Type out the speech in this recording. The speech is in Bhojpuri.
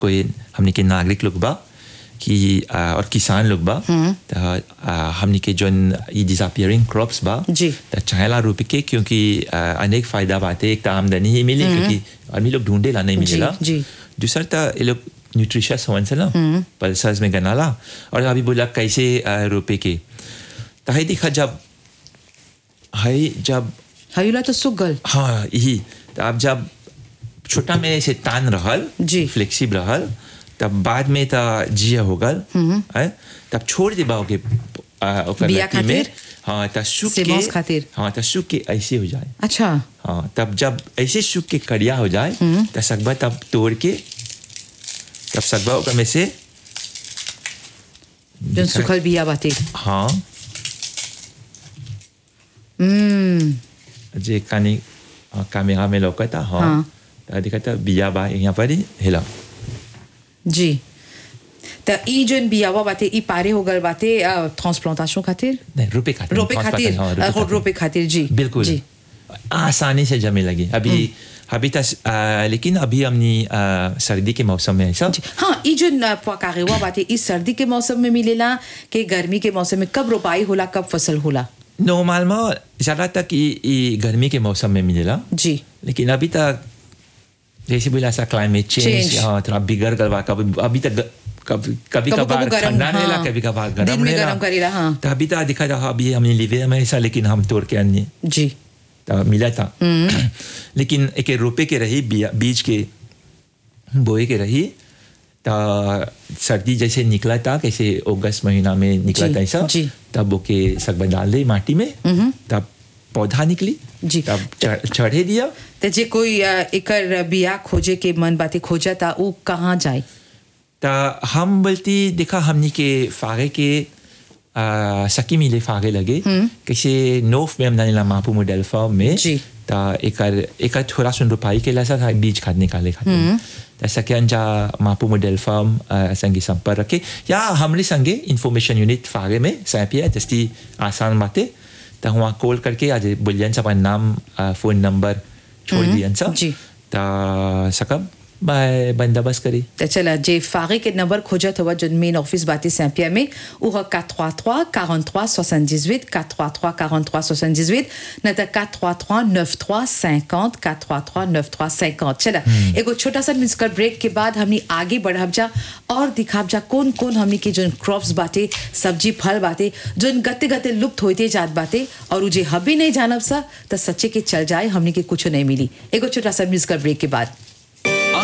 कोई हमने के नागरिक लोग बा कि और किसान लोग बा हमने के जो ये डिसअपियरिंग क्रॉप्स बा जी तो चाहेला रोपे के क्योंकि अनेक फायदा बातें एक तो आमदनी ही मिली क्योंकि आदमी लोग ढूंढेला नहीं मिलेला जी दूसरा तो ये लोग न्यूट्रिशियस होने से ना पल्सर्स में गनाला और अभी बोला कैसे रोपे के तो है दिखा जब हयुला तो सुख गल हाँ यही तो अब जब छोटा में से तान रहल जी फ्लेक्सिबल रहल तब बाद में तो जिया हो गल तब छोड़ दे बाओ के बिया खातिर हाँ तब सूख सेमोस के खातिर हाँ तब सूख के ऐसे हो जाए अच्छा हाँ तब जब ऐसे सूख के कड़िया हो जाए तब सकबा तब तोड़ के तब सकबा ओकर में से जो सुखल बिया बाते हाँ जे कानी कैमरा में लौकता हाँ देखा था बिया बा यहाँ पर ही हिला जी तो ई जोन बियावा बाते ई पारे हो गल बाते ट्रांसप्लांटेशन खातिर नहीं रुपए खातिर रोपे खातिर जी बिल्कुल जी आसानी से जमे लगी अभी तक लेकिन अभी हमने सर्दी के मौसम में ऐसा हाँ ई जो पकारेवा बाते इस सर्दी के मौसम में मिलेला कि गर्मी के मौसम में कब रोपाई होला कब फसल होला नॉर्मल में ज़्यादा तक ये गर्मी के मौसम में मिलेला जी लेकिन अभी तक जैसे बोला ऐसा क्लाइमेट चेंज हाँ थोड़ा बिगड़ गलवा अभी तक कभी कभार ठंडा रहेला कभी कभार गर्म रहेला हाँ तो अभी तक दिखा था अभी हमने लिवे में ऐसा लेकिन हम तोड़ के अन्य जी तो मिला था लेकिन एक रोपे के रही बीज के बोए के रही तो सर्दी जैसे निकला था कैसे अगस्त महीना में निकला था ऐसा तब ओके सकबा डाल दे माटी में तब पौधा निकली जी तब चढ़े दिया तो जे कोई एकर बिया खोजे के मन बाते खोजा था वो कहाँ जाए तो हम बोलती देखा हमनी के फागे के सकी मिले फागे लगे कैसे नोफ में हमने ला मापू मॉडल फार्म में तो एक थोड़ा सुन रुपाई के लासा था बीज खाद निकाले खाते ऐसा क्या अंजा मापू मॉडल फार्म संगे संपर्क रखे या हमारे संगे इंफॉर्मेशन यूनिट फागे में सैपिया जस्ती आसान बातें तो वहाँ कॉल करके आज बोलियन सब नाम फोन नंबर छोड़ दियन सब तो सकब बाय बंदोबस्त करी तो चला जे फागे के नंबर खोजत हुआ जो मेन ऑफिस बाती सैंपिया में वो 433 43 78 433 43 78 न तो 433 93 50 433 93 50 चला एगो छोटा सा म्यूजिकल ब्रेक के बाद हमनी आगे बढ़ब जा और दिखाब जा कौन कौन हमनी के जो क्रॉप्स बाते सब्जी फल बाते जो गते गते लुप्त होते जात बाते और जे हबी नहीं जानब सा तो सच्चे के चल जाए हमनी के कुछ नहीं मिली एगो छोटा सा म्यूजिकल ब्रेक के बाद